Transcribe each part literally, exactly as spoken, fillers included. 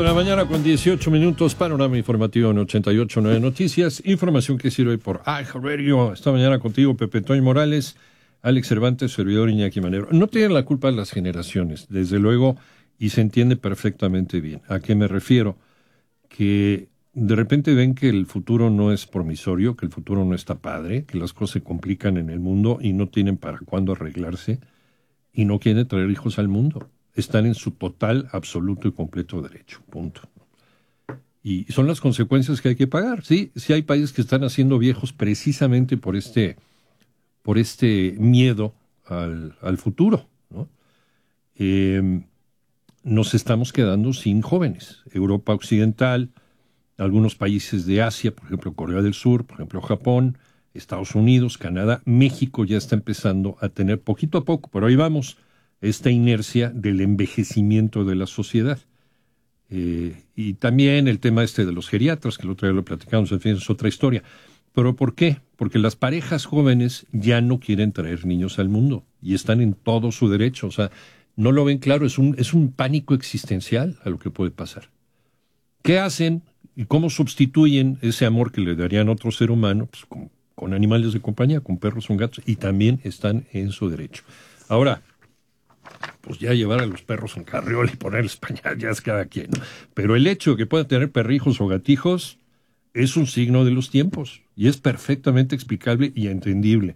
de la mañana con dieciocho minutos, panorama informativo en ochenta y ocho punto nueve Noticias, información que sirve por iHeartRadio. Esta mañana contigo, Pepe Toño Morales, Alex Cervantes, servidor Iñaki Manero. No tienen la culpa las generaciones, desde luego, y se entiende perfectamente bien. ¿A qué me refiero? Que de repente ven que el futuro no es promisorio, que el futuro no está padre, que las cosas se complican en el mundo y no tienen para cuándo arreglarse, y no quieren traer hijos al mundo. Están en su total, absoluto y completo derecho. Punto. Y son las consecuencias que hay que pagar. Sí, sí hay países que están haciendo viejos precisamente por este, por este miedo al, al futuro, ¿no? Eh, nos estamos quedando sin jóvenes. Europa Occidental, algunos países de Asia, por ejemplo Corea del Sur, por ejemplo Japón, Estados Unidos, Canadá, México ya está empezando a tener poquito a poco, pero ahí vamos, esta inercia del envejecimiento de la sociedad. Eh, y también el tema este de los geriatras, que el otro día lo platicamos, en fin, es otra historia. ¿Pero por qué? Porque las parejas jóvenes ya no quieren traer niños al mundo y están en todo su derecho. O sea, no lo ven claro, es un, es un pánico existencial a lo que puede pasar. ¿Qué hacen y cómo sustituyen ese amor que le darían a otro ser humano? Pues con, con animales de compañía, con perros, con gatos, y también están en su derecho. Ahora, pues ya llevar a los perros en carriola y ponerles pañal, ya es cada quien, ¿no? Pero el hecho de que puedan tener perrijos o gatijos es un signo de los tiempos y es perfectamente explicable y entendible.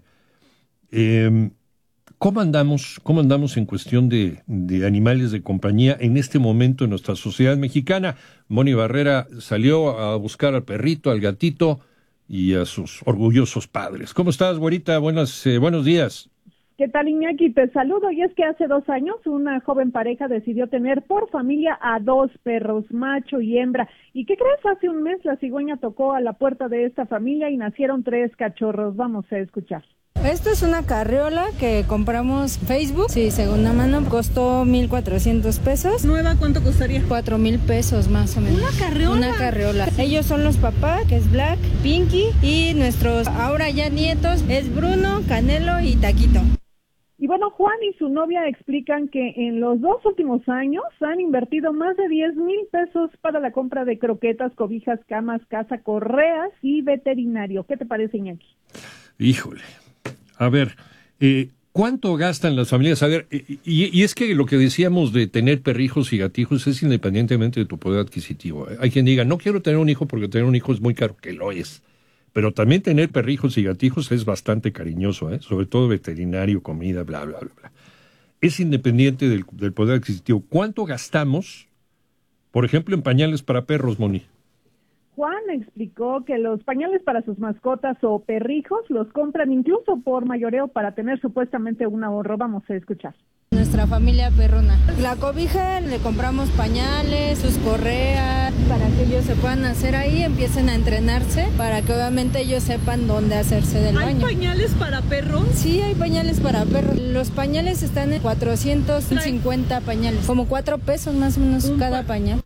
Eh, ¿cómo andamos, cómo andamos en cuestión de, de animales de compañía en este momento en nuestra sociedad mexicana? Moni Barrera salió a buscar al perrito, al gatito y a sus orgullosos padres. ¿Cómo estás, güerita? Buenas, eh, buenos días. ¿Qué tal, Iñaki? Te saludo. Y es que hace dos años una joven pareja decidió tener por familia a dos perros, macho y hembra. ¿Y qué crees? Hace un mes la cigüeña tocó a la puerta de esta familia y nacieron tres cachorros. Vamos a escuchar. Esto es una carriola que compramos en Facebook. Sí, segunda mano, costó mil cuatrocientos pesos. ¿Nueva cuánto costaría? Cuatro mil pesos más o menos. ¿Una carriola? Una carriola. Ellos son los papás, que es Black, Pinky, y nuestros ahora ya nietos es Bruno, Canelo y Taquito. Y bueno, Juan y su novia explican que en los dos últimos años han invertido más de diez mil pesos para la compra de croquetas, cobijas, camas, casa, correas y veterinario. ¿Qué te parece, Iñaki? Híjole. A ver, eh, ¿cuánto gastan las familias? A ver, y, y es que lo que decíamos de tener perrijos y gatijos es independientemente de tu poder adquisitivo. Hay quien diga, no quiero tener un hijo porque tener un hijo es muy caro, que lo es. Pero también tener perrijos y gatijos es bastante cariñoso, ¿eh? Sobre todo veterinario, comida, bla, bla, bla, bla. Es independiente del, del poder adquisitivo. ¿Cuánto gastamos, por ejemplo, en pañales para perros, Moni? Juan explicó que los pañales para sus mascotas o perrijos los compran incluso por mayoreo para tener supuestamente un ahorro. Vamos a escuchar. Nuestra familia perrona. La cobija le compramos pañales, sus correas, para que ellos se puedan hacer ahí, empiecen a entrenarse, para que obviamente ellos sepan dónde hacerse del baño. ¿Hay pañales para perros? Sí, hay pañales para perros. Los pañales están en cuatrocientos cincuenta pañales, como cuatro pesos más o menos cada pañal.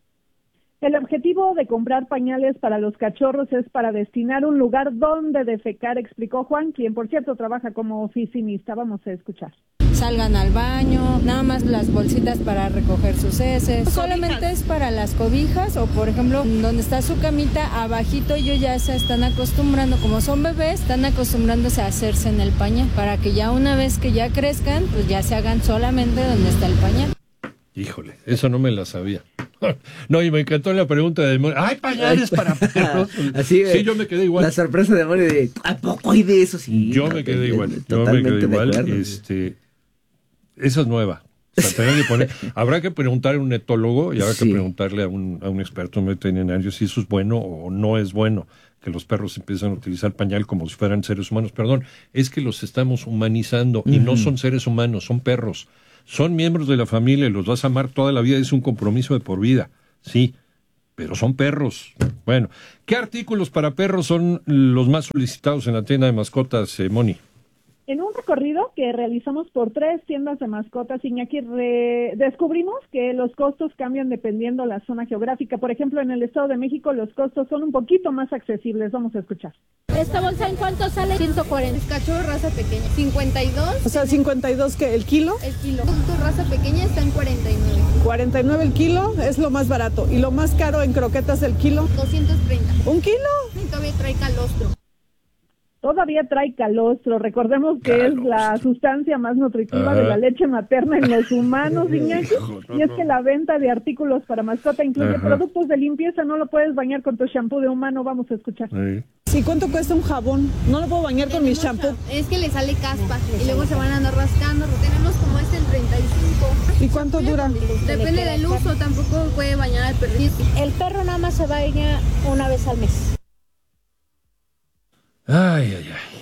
El objetivo de comprar pañales para los cachorros es para destinar un lugar donde defecar, explicó Juan, quien por cierto trabaja como oficinista. Vamos a escuchar. Salgan al baño, nada más las bolsitas para recoger sus heces. ¿Cobijas? Solamente es para las cobijas o, por ejemplo, donde está su camita, abajito ellos ya se están acostumbrando, como son bebés, están acostumbrándose a hacerse en el pañal, para que ya una vez que ya crezcan, pues ya se hagan solamente donde está el pañal. Híjole, eso no me la sabía. No, y me encantó la pregunta de Moni. ¡Ay, pañales para perros! Así, sí, yo me quedé igual. La sorpresa de Moni de, ¿a poco hay de eso? Sí, yo me quedé igual. Yo me quedé igual. Este, esa es nueva. O sea, tener que poner, habrá que preguntar a un etólogo y habrá sí. que preguntarle a un, a un experto en veterinario si eso es bueno o no es bueno, que los perros empiezan a utilizar pañal como si fueran seres humanos. Perdón, es que los estamos humanizando y uh-huh. no son seres humanos, son perros. Son miembros de la familia y los vas a amar toda la vida, es un compromiso de por vida, sí, pero son perros. Bueno, ¿qué artículos para perros son los más solicitados en la tienda de mascotas, eh, Moni? En un recorrido que realizamos por tres tiendas de mascotas, Iñaki, re- descubrimos que los costos cambian dependiendo la zona geográfica. Por ejemplo, en el Estado de México los costos son un poquito más accesibles. Vamos a escuchar. ¿Esta bolsa en cuánto sale? ciento cuarenta. Cachorro raza pequeña. cincuenta y dos. O sea, cincuenta y dos que el kilo. El kilo. Producto raza pequeña está en cuarenta y nueve. cuarenta y nueve el kilo es lo más barato. ¿Y lo más caro en croquetas el kilo? doscientos treinta. ¿Un kilo? Y todavía trae calostro. Todavía trae calostro. Recordemos que calostro. es la sustancia más nutritiva Ajá. de la leche materna en los humanos, Iñaki. No, Y es no. que la venta de artículos para mascota incluye Ajá. productos de limpieza. No lo puedes bañar con tu shampoo de humano. Vamos a escuchar. Sí. ¿Sí cuánto cuesta un jabón? No lo puedo bañar con mi Tenemos shampoo. cha- Es que le sale caspa y luego se van a andar rascando. Tenemos como este en treinta y cinco. ¿Y cuánto dura? Depende del uso, tampoco puede bañar al perrito. El perro nada más se baña una vez al mes. Ay, ay, ay.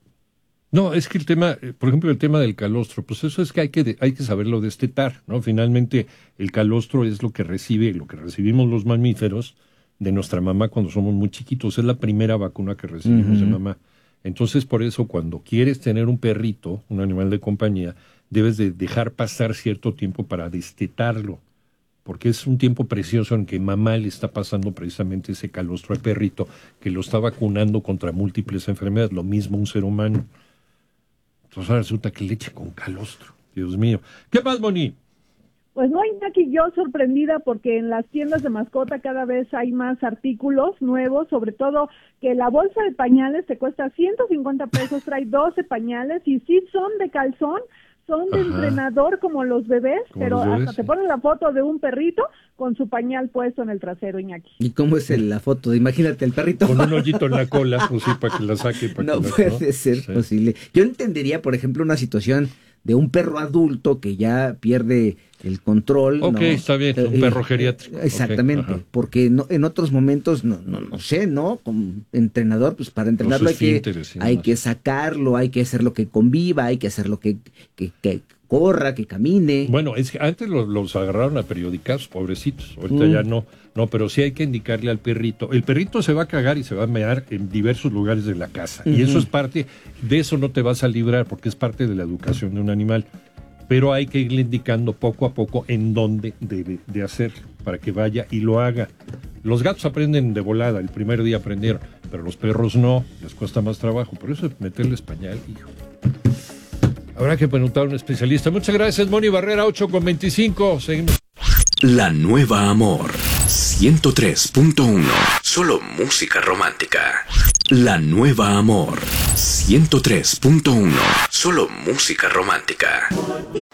No, es que el tema, eh, por ejemplo, el tema del calostro, pues eso es que hay que de- hay que saberlo destetar, ¿no? Finalmente, el calostro es lo que recibe, lo que recibimos los mamíferos de nuestra mamá cuando somos muy chiquitos. Es la primera vacuna que recibimos Ujú. de mamá. Entonces, por eso, cuando quieres tener un perrito, un animal de compañía, debes de dejar pasar cierto tiempo para destetarlo, porque es un tiempo precioso en que mamá le está pasando precisamente ese calostro al perrito, que lo está vacunando contra múltiples enfermedades, lo mismo un ser humano. Entonces ahora resulta que leche con calostro, Dios mío. ¿Qué más, Moni? Pues no, Iñaki, yo sorprendida porque en las tiendas de mascota cada vez hay más artículos nuevos, sobre todo que la bolsa de pañales te cuesta ciento cincuenta pesos, trae doce pañales y sí son de calzón, son de Ajá. entrenador como los bebés, Como pero los bebés, hasta te sí. ponen la foto de un perrito con su pañal puesto en el trasero, Iñaki. ¿Y cómo es el- la foto? Imagínate el perrito. Con un hoyito en la cola, pues sí, para que la saque. Para No que la- puede ser Sí. posible. Yo entendería, por ejemplo, una situación de un perro adulto que ya pierde el control. Ok, ¿no? está bien, un Eh, perro eh, geriátrico. Exactamente, Ok, ajá. porque no, en otros momentos, no, no, no sé, ¿no? Como entrenador, pues para entrenarlo Los hay que, esfínteres y hay demás. que sacarlo, hay que hacerlo que conviva, hay que hacerlo que, que, que corra, que camine. Bueno, es que antes los, los agarraron a periodicazos, pobrecitos. Ahorita Mm. ya no. No, pero sí hay que indicarle al perrito. El perrito se va a cagar y se va a mear en diversos lugares de la casa. Y eso Ujú. es parte, de eso no te vas a librar porque es parte de la educación de un animal. Pero hay que irle indicando poco a poco en dónde debe de hacerlo para que vaya y lo haga. Los gatos aprenden de volada, el primer día aprendieron, pero los perros no, les cuesta más trabajo. Por eso meterles pañal, hijo. Habrá que preguntar a un especialista. Muchas gracias, Moni Barrera, ocho con veinticinco. Seguimos. La nueva Amor ciento tres punto uno. Solo música romántica. La nueva Amor ciento tres punto uno. Solo música romántica.